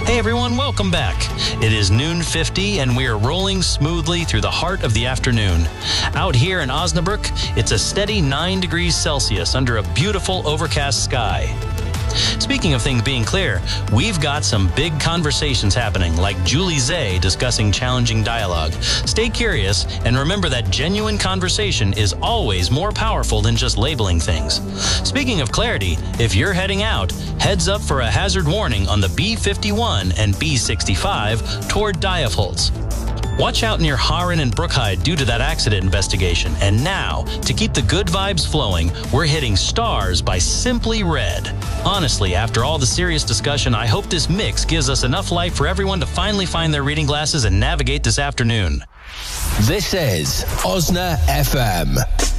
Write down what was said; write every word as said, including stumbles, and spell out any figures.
Hey everyone, welcome back. It is noon fifty and we are rolling smoothly through the heart of the afternoon. Out here in Osnabrück, it's a steady nine degrees Celsius under a beautiful overcast sky. Speaking of things being clear, we've got some big conversations happening, like Julie Zay discussing challenging dialogue. Stay curious and remember that genuine conversation is always more powerful than just labeling things. Speaking of clarity, if you're heading out, heads up for a hazard warning on the B fifty-one and B sixty-five toward Diepholz. Watch out near Haren and Brookheide due to that accident investigation. And now, to keep the good vibes flowing, we're hitting Stars by Simply Red. Honestly, after all the serious discussion, I hope this mix gives us enough light for everyone to finally find their reading glasses and navigate this afternoon. This is Osna F M.